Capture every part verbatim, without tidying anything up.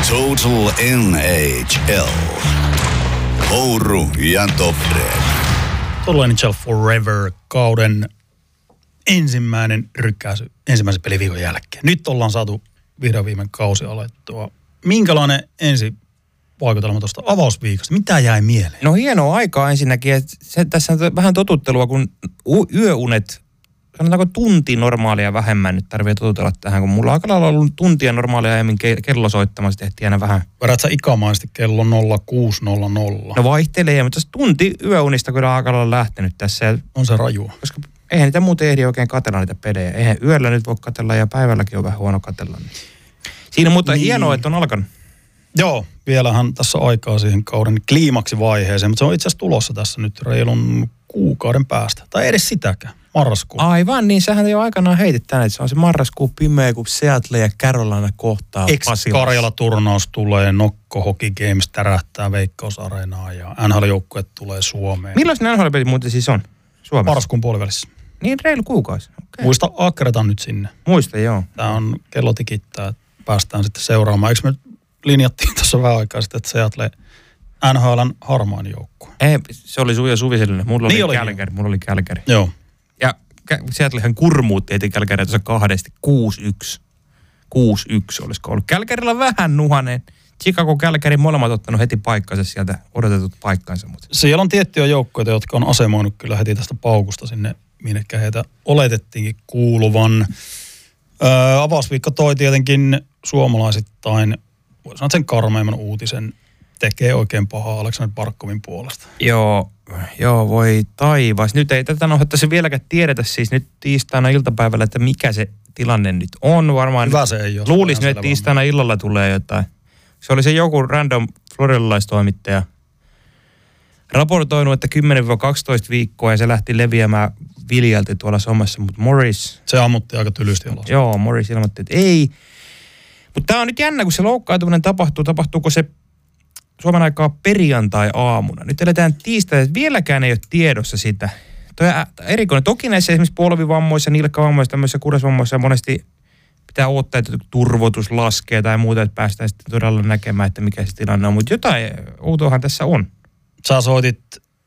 Total N H L. Ouru ja Tofred. Total N H L Forever kauden ensimmäinen rykkäisy ensimmäisen peliviikon jälkeen. Nyt ollaan saatu vihdoin viimein kausi alettua. Minkälainen ensi vaikutelma tuosta avausviikosta? Mitä jäi mieleen? No hienoa aikaa ensinnäkin. Että se, tässä on vähän totuttelua, kun yöunet, sanotaanko tunti normaalia vähemmän nyt tarvitsee totutella tähän, kun mulla on aika lailla ollut tuntia normaalia aiemmin kello soittamassa, tehtiin aina vähän. Vedät sä ikämaisesti kello nolla kuusi nolla nolla? No vaihtelee, mutta tunti yöunista kyllä aika lailla lähtenyt tässä. On se rajua. Koska eihän niitä muuten ehdi oikein katsella niitä pelejä. Eihän yöllä nyt voi katsella ja päivälläkin on vähän huono katsella. Siinä mutta niin. Hienoa, että on alkanut. Joo, vielähän tässä aikaa siihen kauden kliimaksivaiheeseen, mutta se on itse asiassa tulossa tässä nyt reilun kuukauden päästä. Tai edes sitäkään, marraskuun. Aivan, niin sähän jo aikanaan heitit tänne, että se on se marraskuu pimeä, kun Seattle ja Carolina kohtaa Pasilassa. Ex-Karjala-turnaus tulee, Nokko Hockey Games tärähtää Veikkaus-areenaa ja N H L-joukkueet tulee Suomeen. Milloin ne N H L-pelit muuten siis on Suomessa? Marraskuun puolivälissä. Niin, reilu kuukausi. Okay. Muista akkereta nyt sinne. Muista, joo. Tämä on kello tikittää, että päästään sitten seuraamaan. Eikö me linjattiin tuossa vähän aikaa sitten, että Seattle N H L:n harmaan joukkue? Ei, se oli Suja Suvisellinen. Mulla oli niin Kälkäri. Mulla oli Kälkäri. Joo. Ja Seattlehän kurmuutti heti Kälkäriä tuossa kahdesti. kuusi yksi. kuusi yksi olisiko ollut. Kälkärillä vähän nuhanen. Chicago, Kälkäri, molemmat ottanut heti paikkansa sieltä, odotetut paikkansa. Mutta. Siellä on tiettyjä joukkoja, jotka on asemoinut kyllä heti tästä paukusta sinne, minnekä heitä oletettiinkin kuuluvan. Öö, avausviikko toi tietenkin suomalaisittain, voi sanoa sen karmeimman uutisen, tekee oikein pahaa Aleksander Barkovin puolesta. Joo, joo, voi taivas. Nyt ei tätä nohdattaisi vieläkään tiedetä siis nyt tiistaina iltapäivällä, että mikä se tilanne nyt on. Varmaan hyvä se ei ole. Luulisi nyt, että tiistaina illalla tulee jotain. Se oli se joku random floridalaistoimittaja raportoinut, että kymmenen kaksitoista viikkoa ja se lähti leviämään viljalti tuolla somassa, mutta Morris. Se ammutti aika tylysti alas. Joo, Morris ilmoitti, että ei. Mutta tämä on nyt jännä, kun se loukkaantuminen tapahtuu. Tapahtuuko se Suomen aikaa perjantai-aamuna? Nyt eletään tiistaina, että vieläkään ei ole tiedossa sitä. Tuo erikoinen. Toki näissä esimerkiksi polvivammoissa, nilkkavammoissa, tämmöisissä kurasvammoissa monesti pitää odottaa, että turvotus laskee tai muuta, että päästään sitten todella näkemään, että mikä se tilanne on. Mutta jotain outoahan tässä on. Sä soitit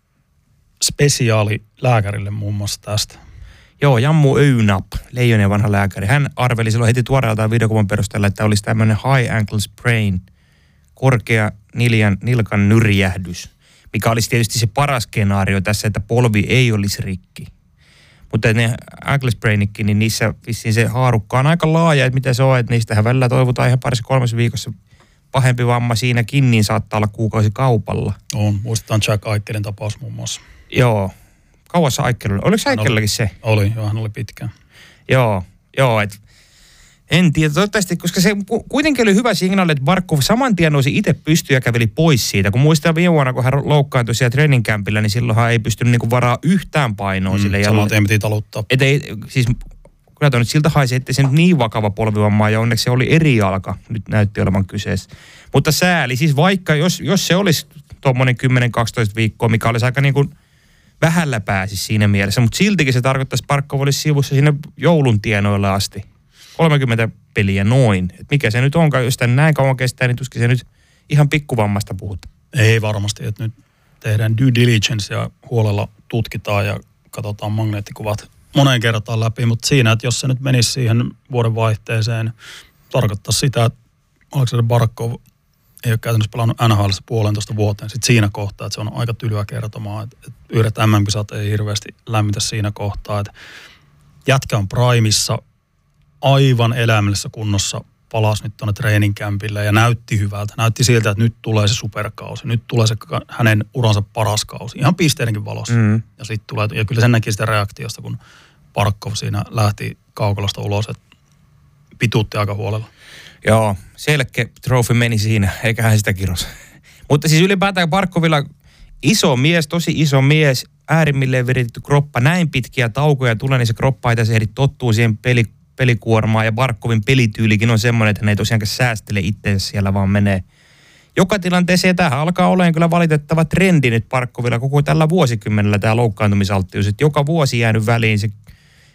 spesiaalilääkärille muun muassa tästä. Joo, Jammu Öynap, Leijonien vanha lääkäri. Hän arveli silloin heti tuoreeltaan videokuvan perusteella, että olisi tämmöinen high ankle sprain, korkea niljan, nilkan nyrjähdys, mikä olisi tietysti se paras skenaario tässä, että polvi ei olisi rikki. Mutta ne ankle sprainikin, niin niissä vissiin se haarukka on aika laaja, että mitä se on, että niistähän välillä toivotaan ihan parissa kolmessa viikossa pahempi vamma siinäkin, niin saattaa olla kuukausi kaupalla. On, muistetaan Jack Eichelin tapaus muun muassa. Joo. Kauassa Eichelillä. Oliko Eichelillakin se? Oli, joo, hän oli pitkään. Joo, joo, et en tiedä, toivottavasti, koska se kuitenkin oli hyvä signaali, että Barkov saman tien nousi itse pystyyn ja käveli pois siitä. Kun muistaa viime vuonna, kun hän loukkaantui siellä treeninkämpillä, niin silloinhan ei pystynyt niinku varaa yhtään painoa mm, sille. Saman tien piti taluttaa. Et ei, siis kyllä toi nyt siltä haisi, ettei se nyt niin vakava polvivammaa, ja onneksi se oli eri jalka, nyt näytti olevan kyseessä. Mutta sääli, siis vaikka jos, jos se olisi tuommoinen kymmenen kaksitoista viikkoa, mikä olisi aika niin kuin vähällä pääsisi siinä mielessä, mutta siltikin se tarkoittaisi, että Barkov olisi sivussa sinne joulun tienoilla asti. kolmekymmentä peliä noin. Et mikä se nyt onkaan, jos tämän näin kauan kestää, niin tuskin se nyt ihan pikkuvammasta puhutaan. Ei varmasti, että nyt tehdään due diligence ja huolella tutkitaan ja katsotaan magneettikuvat moneen kertaan läpi, mutta siinä, että jos se nyt menisi siihen vuoden vaihteeseen, tarkoittaa sitä, että Aleksander Barkov ei ole käytännössä pelannut N H L:ssä puolentoista vuoteen. Sitten siinä kohtaa, että se on aika tylyä kertomaa, että yhdet M M-kisat ei hirveästi lämmitä siinä kohtaa, että jätkä on primissa, aivan eläimellisessä kunnossa, palasi nyt tuonne treeninkämpille ja näytti hyvältä. Näytti siltä, että nyt tulee se superkausi, nyt tulee se hänen uransa paras kausi. Ihan pisteidenkin valossa. Mm. Ja, sit tulee, ja kyllä sen näki sitä reaktiosta, kun Barkov siinä lähti kaukalosta ulos, että pituutti aika huolella. Joo, selkeä trofi meni siinä, eikä hän sitä kirossa. Mutta siis ylipäätään Barkovilla iso mies, tosi iso mies, äärimmilleen viritetty kroppa, näin pitkiä taukoja tulee, niin se kroppa ei tässä ehdi tottuu siihen peli, pelikuormaan. Ja Barkovin pelityylikin on semmoinen, että hän ei tosiaankaan säästele itseensä siellä, vaan menee joka tilanteeseen. Ja tämähän alkaa olemaan kyllä valitettava trendi nyt Barkovilla koko tällä vuosikymmenellä, tämä loukkaantumisalttius. Että joka vuosi jäänyt väliin se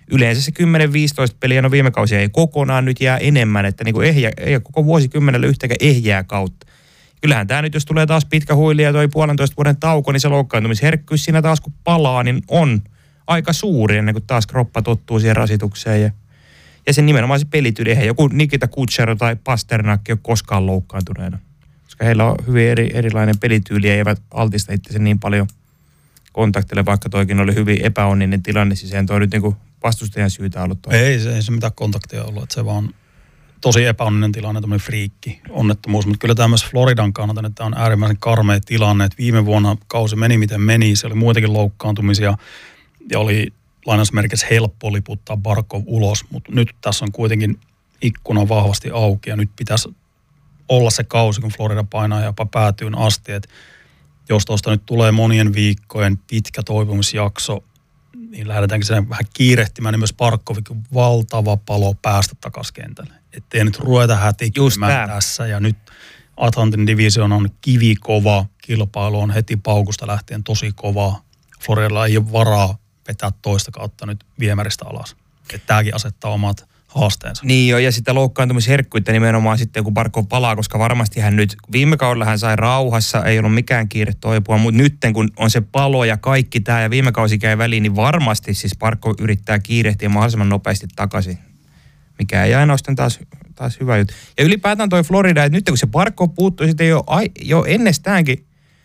yleensä se kymmenen viisitoista peliä, no viime kausia ei kokonaan, nyt jää enemmän, että niin kuin ehjä, ei ole koko vuosikymmenellä yhtäkään ehjää kautta. Kyllähän tämä nyt, jos tulee taas pitkä huili ja toi puolentoista vuoden tauko, niin se loukkaantumisherkkyys siinä taas kun palaa, niin on aika suuri ennen kuin taas kroppa tottuu siihen rasitukseen. Ja, ja sen nimenomaan se pelityyli, eihän joku Nikita Kutsero tai Pasternak ei ole koskaan loukkaantuneena. Koska heillä on hyvin eri, erilainen pelityyli ja eivät altista itse niin paljon kontaktille, vaikka toikin oli hyvin epäonninen tilanne, siis eihän toi nyt niin kuin vastustajan syytä ollut. Toi. Ei se, ei se mitään kontaktia ollut, että se vaan tosi epäonninen tilanne, tämmöinen friikki, onnettomuus, mutta kyllä tämä myös Floridan kannalta, että tämä on äärimmäisen karmea tilanne, että viime vuonna kausi meni miten meni, se oli muitakin loukkaantumisia ja oli lainausmerkissä helppo liputtaa Barkov ulos, mutta nyt tässä on kuitenkin ikkuna vahvasti auki ja nyt pitäisi olla se kausi, kun Florida painaa jopa päätyyn asti, että jos tuosta nyt tulee monien viikkojen pitkä toipumisjakso, niin lähdetäänkö sen vähän kiirehtimään, niin myös Barkovikin valtava palo päästä takaisin kentälle. Ettei nyt ruveta hätikymään tässä. Ja nyt Atlantin division on kivikova, kilpailu on heti paukusta lähtien tosi kova. Floridalla ei ole varaa vetää toista kautta nyt viemäristä alas. Että tämäkin asettaa omat haasteensa. Niin joo, ja sitä loukkaantumisherkkyyttä nimenomaan sitten, kun Barkov palaa, koska varmasti hän nyt, viime kaudella hän sai rauhassa, ei ollut mikään kiire toipua, mutta nyt kun on se palo ja kaikki tämä ja viime kausi käy väliin, niin varmasti siis Barkov yrittää kiirehtiä mahdollisimman nopeasti takaisin. Mikä ei aina ole taas, taas hyvä juttu. Ja ylipäätään toi Florida, että nyt kun se Barkov puuttuu, sitten jo, jo ennestäänkin,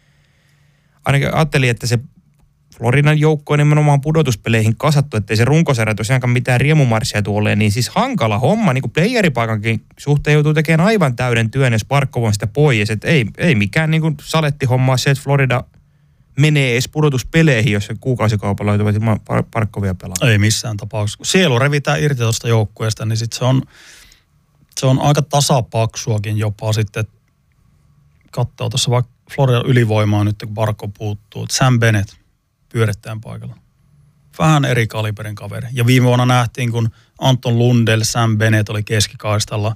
ainakin ajattelin, että se Floridan joukko on nimenomaan pudotuspeleihin kasattu, ettei se runkosarja tosiaankaan mitään riemumarssia tuolle, niin siis hankala homma, niin kuin playeripaikankin suhteen joutuu tekemään aivan täyden työn, jos Barkov on sitä pois, että ei, ei mikään niin kuin saletti hommaa se, että Florida menee edes pudotuspeleihin, jos se kuukausikaupalla löytyvät ilman Barkovia pelaa. Ei missään tapauksessa. Kun sielu revitään irti tuosta joukkueesta, niin sit se on, se on aika tasapaksuakin jopa sitten, katsoo tuossa vaikka Floridan ylivoimaa nyt, kun Barkov puuttuu, Sam Bennett pyörittäjän paikalla. Vähän eri kaliberin kaveri. Ja viime vuonna nähtiin, kun Anton Lundell, Sam Bennett oli keskikaistalla.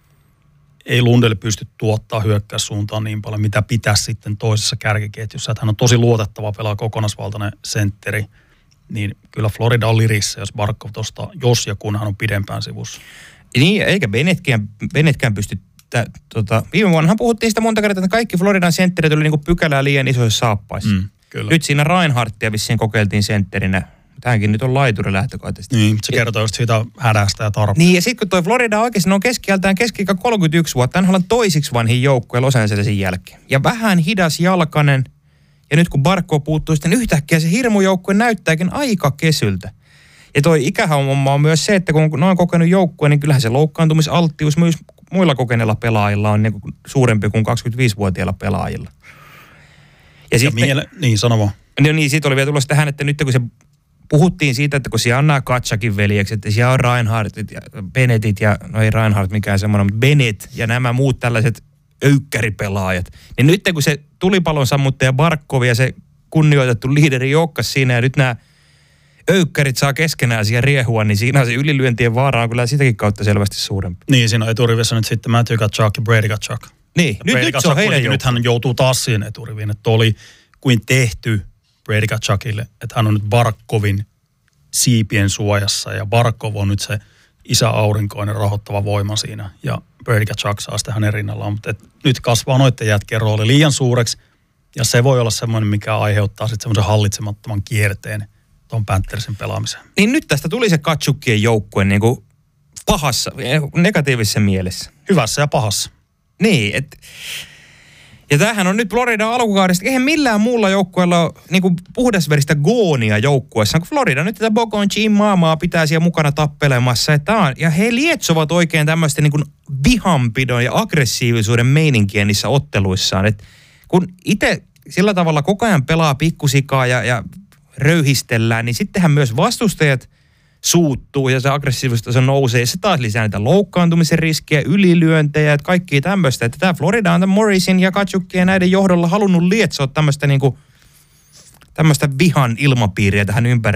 Ei Lundell pysty tuottaa hyökkäyssuuntaan niin paljon, mitä pitäisi sitten toisessa kärkiketjussa. Että hän on tosi luotettava pelaa, kokonaisvaltainen sentteri. Niin kyllä Florida on lirissä, jos Barkov tuosta, jos ja kun hän on pidempään sivussa. Niin, eikä Bennetkään, Bennetkään pysty. Tä, tota, viime vuonnahan puhuttiin sitä monta kertaa, että kaikki Floridan sentterit oli niinku pykälää liian isoissa saappaissa. Mm. Kyllä. Nyt siinä Reinhardtia vissiin kokeiltiin sentterinä. Tämäkin nyt on laituri lähtökohtaisesti. Niin, se kertoo just siitä hädästä ja tarpeesta. Niin, ja sitten kun toi Florida oikeasti, ne on keskiältään keski-ikä kolmekymmentäyksi vuotta, hän on toisiksi vanhin joukkue Los Angelesin jälkeen. Ja vähän hidas jalkainen. Ja nyt kun Barkov puuttuu, sitten yhtäkkiä se hirmujoukkue näyttääkin aika kesyltä. Ja toi ikähomma on myös se, että kun noin kokenut joukkue, niin kyllähän se loukkaantumisalttius myös muilla kokeneilla pelaajilla on niin kuin suurempi kuin kaksikymmentäviisivuotiailla pelaajilla. Ja, ja sitten, miele, niin sano vaan. No niin, siitä oli vielä tulossa tähän, että nyt kun se puhuttiin siitä, että kun siellä on nämä Katsakin veljeksi, että siellä on Reinhardtit ja Bennettit ja, no ei Reinhardt mikään semmoinen, mutta Bennett ja nämä muut tällaiset öykkäripelaajat. Niin nyt kun se tulipalon sammuttaja Barkov ja se kunnioitettu liideri joukkas siinä ja nyt nämä öykkärit saa keskenään siihen riehua, niin siinä se ylilyöntien vaara on kyllä sitäkin kautta selvästi suurempi. Niin, siinä on eturivissä nyt sitten Matthew Tkachuk ja Brady Tkachuk. Niin, nyt, nyt se on heidän joukko. Nyt hän joutuu taas siihen eturiviin, että oli kuin tehty Brady Tkachukille, että hän on nyt Barkovin siipien suojassa ja Barkov on nyt se isäaurinkoinen rahoittava voima siinä ja Brady Tkachuk saa sitä hänen rinnallaan, mutta nyt kasvaa noiden jätkien rooli liian suureksi ja se voi olla semmoinen, mikä aiheuttaa sitten semmoisen hallitsemattoman kierteen tuon Panthersin pelaamiseen. Niin nyt tästä tuli se Tkachukien joukkue niin kuin pahassa, negatiivisessa mielessä. Hyvässä ja pahassa. Niin, että ja tämähän on nyt Floridan alkukaudesta. Eihän millään muulla joukkueella ole niin kuin puhdasveristä goonia joukkueessa, kun Florida nyt tätä Bogon Jim Maamaa pitää siellä mukana tappelemassa. Että on, ja he lietsovat oikein tämmöistä niin kuin vihanpidon ja aggressiivisuuden meininkiä niissä otteluissaan. Et kun itse sillä tavalla koko ajan pelaa pikkusikaa ja, ja röyhistellään, niin sittenhän myös vastustajat suuttuu ja se aggressiivisuus nousee. Se taas lisää niitä loukkaantumisen riskiä, ylilyöntejä ja kaikkia tämmöistä. Että tämä Florida on tämän Morrisin ja Tkachukien ja näiden johdolla halunnut lietsoa tämmöistä niinku, tämmöistä vihan ilmapiiriä tähän ympärille.